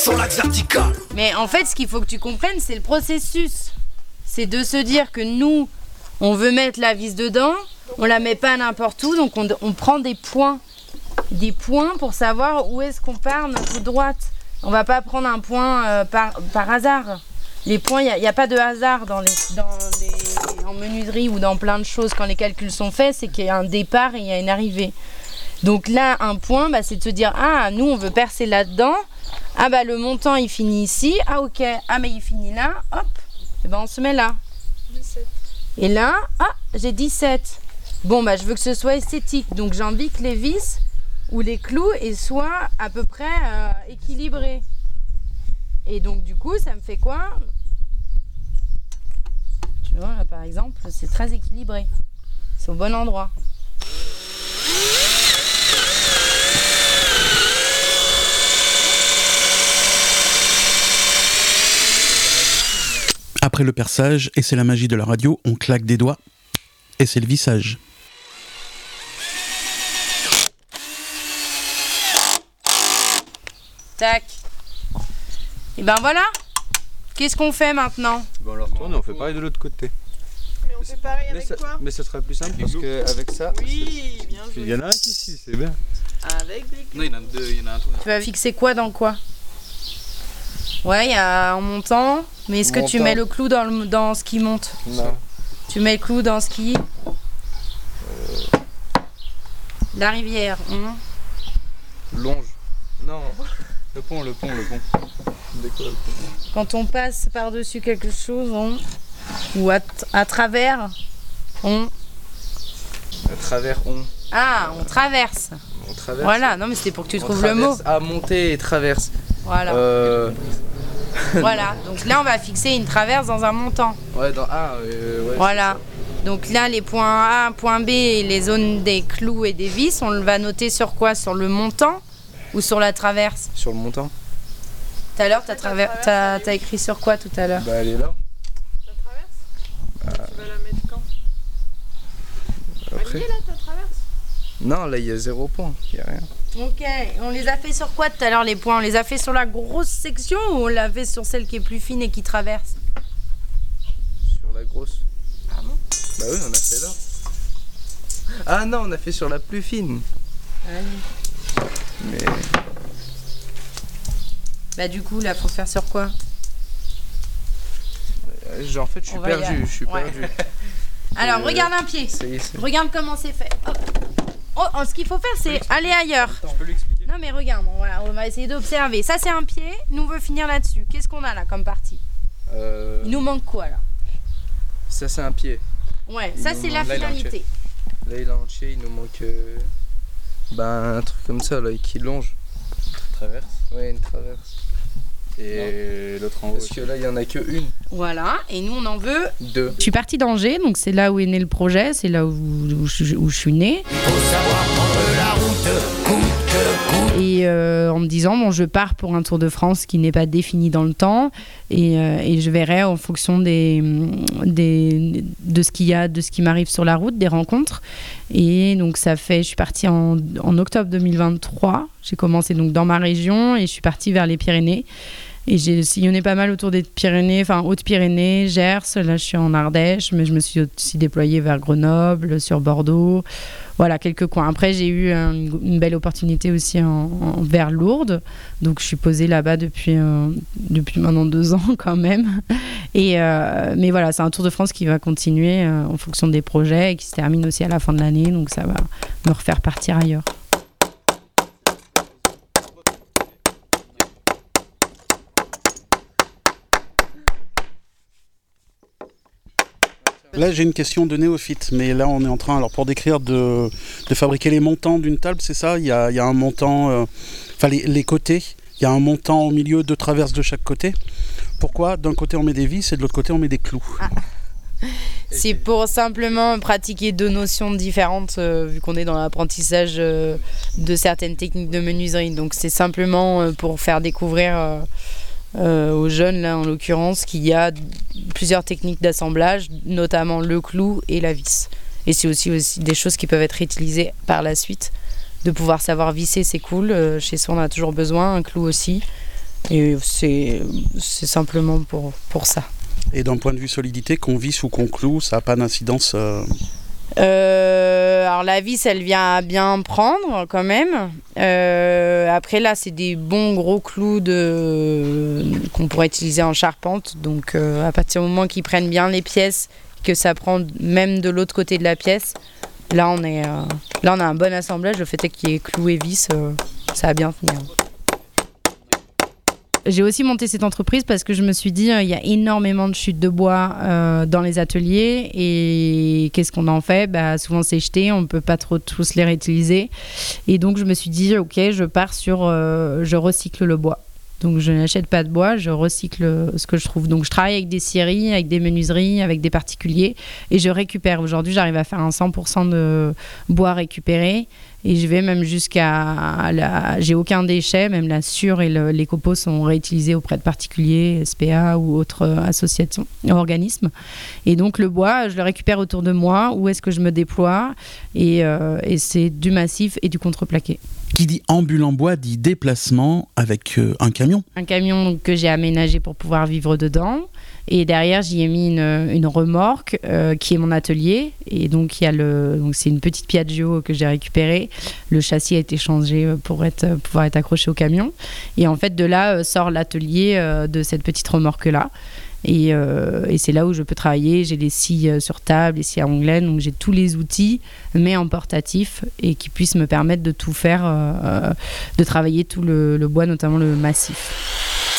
Sur l'axe vertical. Mais en fait, ce qu'il faut que tu comprennes, c'est le processus. C'est de se dire que nous, on veut mettre la vis dedans, on la met pas n'importe où, donc on prend des points pour savoir où est-ce qu'on part notre droite. On va pas prendre un point par hasard. Les points, il n'y a pas de hasard en menuiserie ou dans plein de choses. Quand les calculs sont faits, c'est qu'il y a un départ et il y a une arrivée. Donc là, un point, c'est de se dire, nous, on veut percer là-dedans. Le montant, il finit ici. Ok. Mais il finit là. Hop. Et on se met là. 17. Et là, j'ai 17. Bon, je veux que ce soit esthétique. Donc j'ai envie que les vis ou les clous soient à peu près équilibrés. Et donc du coup, ça me fait quoi? Tu vois, là, par exemple, c'est très équilibré. C'est au bon endroit. Après le perçage, et c'est la magie de la radio, on claque des doigts, et c'est le vissage. Tac. Et voilà. Qu'est-ce qu'on fait maintenant? Alors on fait pareil de l'autre côté. Mais on fait pareil avec quoi? Mais ce sera plus simple parce qu'avec ça... Oui, bien joué. Il y en a un ici, c'est bien. Avec des clous. Non, il y en a deux, il y en a un. Tu vas fixer quoi dans quoi? Ouais, il y a un montant, mais est-ce que tu mets le clou dans ce qui monte? Non. Tu mets le clou dans ce qui... La rivière. Longe. Non, le pont. Quand on passe par-dessus quelque chose, ou à travers, À travers, on traverse. On traverse. Voilà, non mais c'était pour que tu trouves le mot. À monter et traverse. Voilà. Voilà, donc là on va fixer une traverse dans un montant. Ouais, dans A. Ouais, voilà. Donc là les points A, point B et les zones des clous et des vis, on va noter sur quoi? Sur le montant ou sur la traverse? Sur le montant. Tout à l'heure, t'as écrit sur quoi tout à l'heure? Elle est là. Ta traverse? Tu vas la mettre quand? Après. Elle y est là, ta traverse? Non, là il y a 0 point, il n'y a rien. Ok, on les a fait sur quoi tout à l'heure les points? On les a fait sur la grosse section ou on l'a fait sur celle qui est plus fine et qui traverse? Sur la grosse. Ah bon? Bah oui, on a fait là. Ah non, on a fait sur la plus fine. Allez. Mais... du coup, là, faut faire sur quoi? En fait, je suis perdu. Alors, regarde un pied. Regarde comment c'est fait. Hop. Ce qu'il faut faire, c'est aller ailleurs. Je peux l'expliquer? Non, mais regarde, on va essayer d'observer. Ça, c'est un pied. Nous, on veut finir là-dessus. Qu'est-ce qu'on a là comme partie? Il nous manque quoi, là? Ça, c'est un pied. Ouais, ça, c'est la finalité. Là, il est entier. Il nous manque un truc comme ça, là, qui longe. Une traverse? Ouais, une traverse. Et l'autre en haut. Parce que là, il n'y en a qu'une. Voilà, et nous, on en veut 2. Je suis partie d'Angers, donc c'est là où est né le projet, c'est là où je suis née. Il faut savoir prendre la route, coûte que coûte. Et en me disant, je pars pour un Tour de France qui n'est pas défini dans le temps, et je verrai en fonction de ce qu'il y a, de ce qui m'arrive sur la route, des rencontres. Et donc je suis partie en octobre 2023. J'ai commencé donc dans ma région et je suis partie vers les Pyrénées. Et j'ai sillonné pas mal autour des Pyrénées, Hautes-Pyrénées, Gers. Là, je suis en Ardèche, mais je me suis aussi déployée vers Grenoble, sur Bordeaux. Voilà, quelques coins. Après, j'ai eu une belle opportunité aussi vers Lourdes. Donc, je suis posée là-bas depuis maintenant 2 ans quand même. Mais voilà, c'est un Tour de France qui va continuer en fonction des projets et qui se termine aussi à la fin de l'année. Donc, ça va me refaire partir ailleurs. Là, j'ai une question de néophyte, mais là, on est en train, alors pour décrire, de fabriquer les montants d'une table, c'est ça? Il y a un montant, les côtés, il y a un montant au milieu, 2 traverses de chaque côté. Pourquoi d'un côté on met des vis et de l'autre côté on met des clous? C'est pour simplement pratiquer 2 notions différentes, vu qu'on est dans l'apprentissage de certaines techniques de menuiserie. Donc c'est simplement pour faire découvrir aux jeunes, là en l'occurrence, qu'il y a plusieurs techniques d'assemblage, notamment le clou et la vis. Et c'est aussi des choses qui peuvent être réutilisées par la suite. De pouvoir savoir visser, c'est cool. Chez soi, on a toujours besoin, un clou aussi. Et c'est simplement pour ça. Et d'un point de vue solidité, qu'on visse ou qu'on cloue, ça n'a pas d'incidence Alors la vis, elle vient à bien prendre quand même. Après là, c'est des bons gros clous qu'on pourrait utiliser en charpente. Donc à partir du moment qu'ils prennent bien les pièces, que ça prend même de l'autre côté de la pièce, là on a un bon assemblage. Le fait est qu'il y ait clous et vis, ça va bien tenir. J'ai aussi monté cette entreprise parce que je me suis dit il y a énormément de chutes de bois dans les ateliers et qu'est-ce qu'on en fait ? Souvent c'est jeté, on ne peut pas trop tous les réutiliser et donc je me suis dit ok, je pars sur je recycle le bois. Donc je n'achète pas de bois, je recycle ce que je trouve. Donc je travaille avec des scieries, avec des menuiseries, avec des particuliers et je récupère. Aujourd'hui j'arrive à faire un 100% de bois récupéré. Et je vais même j'ai aucun déchet, même la sciure et les copeaux sont réutilisés auprès de particuliers, SPA ou autres associations, organismes. Et donc le bois, je le récupère autour de moi, où est-ce que je me déploie et c'est du massif et du contreplaqué. Qui dit ambulant bois dit déplacement avec un camion. Un camion que j'ai aménagé pour pouvoir vivre dedans. Et derrière, j'y ai mis une remorque qui est mon atelier. Et donc, c'est une petite Piaggio que j'ai récupérée. Le châssis a été changé pour pouvoir être accroché au camion. Et en fait, de là sort l'atelier de cette petite remorque-là. Et c'est là où je peux travailler. J'ai les scies sur table, les scies à onglet. Donc, j'ai tous les outils, mais en portatif, et qui puissent me permettre de tout faire, de travailler tout le bois, notamment le massif.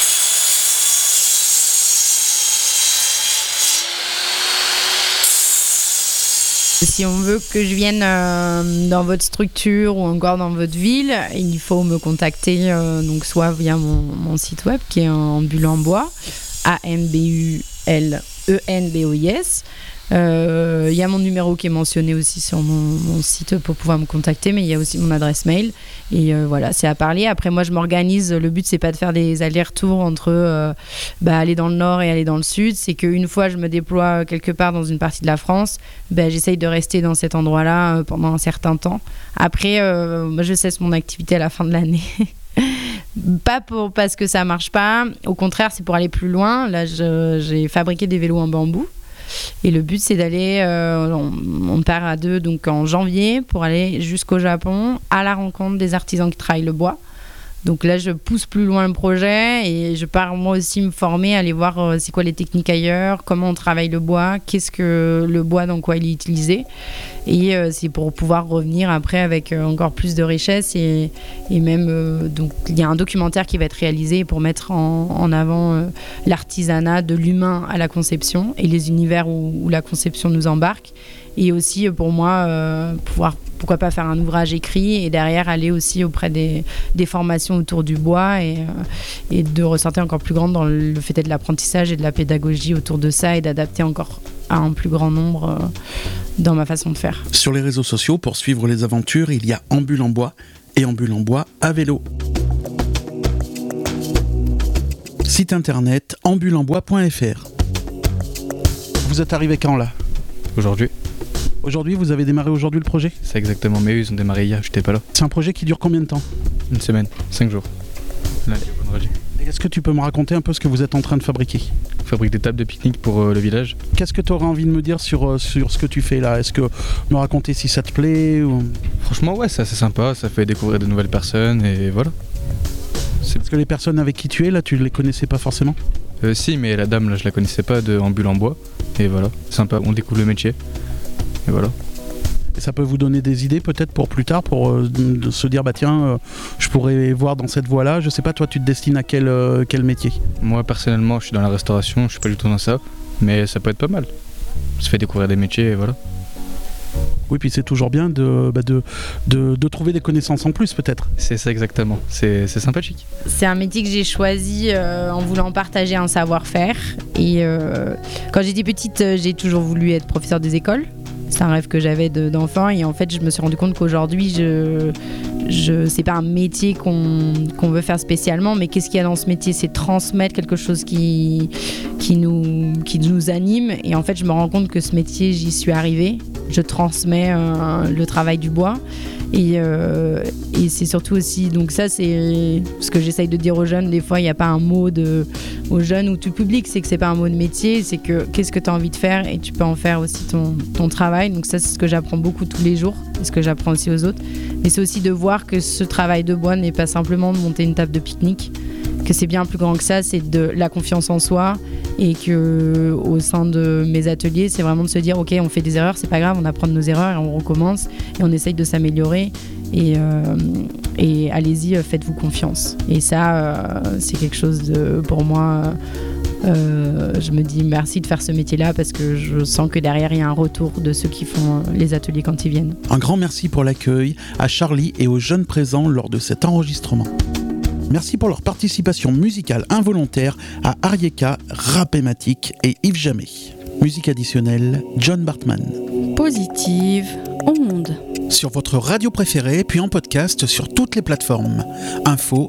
Si on veut que je vienne dans votre structure ou encore dans votre ville, il faut me contacter donc soit via mon site web qui est Ambulant Bois, AMBULENBOIS. Il y a mon numéro qui est mentionné aussi sur mon site pour pouvoir me contacter, mais il y a aussi mon adresse mail. Et voilà, c'est à parler. Après, moi, je m'organise. Le but, c'est pas de faire des allers-retours entre aller dans le nord et aller dans le sud. C'est qu'une fois je me déploie quelque part dans une partie de la France, j'essaye de rester dans cet endroit-là pendant un certain temps. Après, moi, je cesse mon activité à la fin de l'année. Pas parce que ça marche pas. Au contraire, c'est pour aller plus loin. Là, j'ai fabriqué des vélos en bambou. Et le but, c'est d'aller, on part à 2 donc en janvier pour aller jusqu'au Japon à la rencontre des artisans qui travaillent le bois. Donc là, je pousse plus loin le projet et je pars moi aussi me former, aller voir c'est quoi les techniques ailleurs, comment on travaille le bois, qu'est-ce que le bois, dans quoi il est utilisé. Et c'est pour pouvoir revenir après avec encore plus de richesse et même, donc il y a un documentaire qui va être réalisé pour mettre en avant l'artisanat de l'humain à la conception et les univers où la conception nous embarque. Et aussi pour moi pouvoir pourquoi pas faire un ouvrage écrit et derrière aller aussi auprès des formations autour du bois et de ressortir encore plus grande dans le fait de l'apprentissage et de la pédagogie autour de ça et d'adapter encore à un plus grand nombre dans ma façon de faire. Sur les réseaux sociaux, pour suivre les aventures, il y a Ambulant Bois et Ambulant Bois à vélo. Site internet ambulantbois.fr. Vous êtes arrivé quand là ? Aujourd'hui, vous avez démarré aujourd'hui le projet ? C'est exactement, mais eux ils ont démarré hier, j'étais pas là. C'est un projet qui dure combien de temps ? Une semaine, 5 jours. Lundi au vendredi. Et est-ce que tu peux me raconter un peu ce que vous êtes en train de fabriquer ? On fabrique des tables de pique-nique pour le village. Qu'est-ce que tu aurais envie de me dire sur ce que tu fais là ? Est-ce que me raconter si ça te plaît ou... Franchement ouais, c'est assez sympa, ça fait découvrir de nouvelles personnes et voilà. Parce que les personnes avec qui tu es là, tu les connaissais pas forcément ? Si, mais la dame là je la connaissais pas de Ambulant Bois. Et voilà, sympa, on découvre le métier. Et voilà. Et ça peut vous donner des idées peut-être pour plus tard, pour se dire je pourrais voir dans cette voie-là. Je sais pas, toi tu te destines à quel métier ? Moi personnellement je suis dans la restauration, je suis pas du tout dans ça, mais ça peut être pas mal. Ça fait découvrir des métiers et voilà. Oui, puis c'est toujours bien de trouver des connaissances en plus peut-être. C'est ça exactement, c'est sympathique. C'est un métier que j'ai choisi en voulant partager un savoir-faire. Et quand j'étais petite, j'ai toujours voulu être professeur des écoles. C'est un rêve que j'avais d'enfant et en fait je me suis rendu compte qu'aujourd'hui c'est pas un métier qu'on veut faire spécialement, mais qu'est-ce qu'il y a dans ce métier, c'est transmettre quelque chose qui nous anime. Et en fait je me rends compte que ce métier, j'y suis arrivée, je transmets le travail du bois Et c'est surtout aussi, donc ça c'est ce que j'essaye de dire aux jeunes, des fois il n'y a pas un mot aux jeunes ou tout public, c'est que c'est pas un mot de métier, c'est que qu'est-ce que tu as envie de faire et tu peux en faire aussi ton travail. Donc ça c'est ce que j'apprends beaucoup tous les jours et ce que j'apprends aussi aux autres. Mais c'est aussi de voir que ce travail de bois n'est pas simplement de monter une table de pique-nique, que c'est bien plus grand que ça, c'est de la confiance en soi, et que au sein de mes ateliers, c'est vraiment de se dire ok, on fait des erreurs, c'est pas grave, on apprend de nos erreurs et on recommence et on essaye de s'améliorer et allez-y, faites-vous confiance. Et ça, c'est quelque chose pour moi. Je me dis merci de faire ce métier-là parce que je sens que derrière il y a un retour de ceux qui font les ateliers quand ils viennent. Un grand merci pour l'accueil à Charlie et aux jeunes présents lors de cet enregistrement. Merci pour leur participation musicale involontaire à Arieka, Rapématique et Yves Jamais. Musique additionnelle, John Bartman. Positive onde. Sur votre radio préférée, puis en podcast sur toutes les plateformes. Info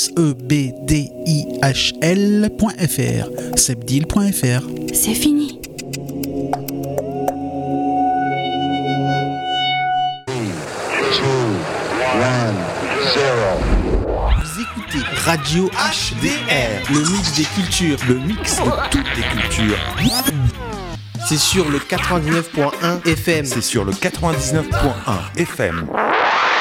sebdihl.fr, sebdihl.fr. C'est fini. Radio HDR, le mix des cultures, le mix de toutes les cultures. C'est sur le 99.1 FM. C'est sur le 99.1 FM.